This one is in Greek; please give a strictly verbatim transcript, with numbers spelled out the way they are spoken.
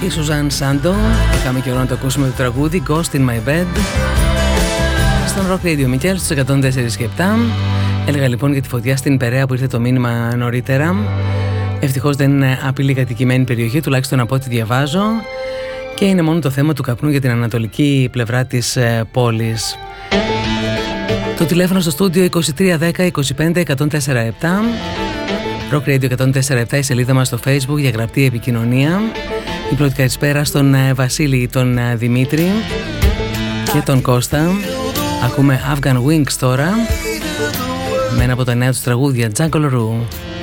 η Σουζάν Σάντο. Είχαμε καιρό να το ακούσουμε το τραγούδι Ghost in My Bed στον Rock Radio Mikkel στους εκατόν τέσσερα και επτά. Έλεγα λοιπόν για τη φωτιά στην Περαία που ήρθε το μήνυμα νωρίτερα. Ευτυχώς δεν είναι απειλή κατοικημένη περιοχή, τουλάχιστον από ό,τι διαβάζω, και είναι μόνο το θέμα του καπνού για την ανατολική πλευρά της ε, πόλης. Το τηλέφωνο στο στούντιο είκοσι τρία δέκα είκοσι πέντε εκατόν τέσσερα επτά. Rock Radio εκατόν τέσσερα επτά, η σελίδα μας στο Facebook για γραπτή επικοινωνία. Η πρώτη καλησπέρα στον ε, Βασίλη, τον ε, Δημήτρη και τον Κώστα. Ακούμε Afghan Wings τώρα με ένα από τα νέα τους τραγούδια, Jungle Roo.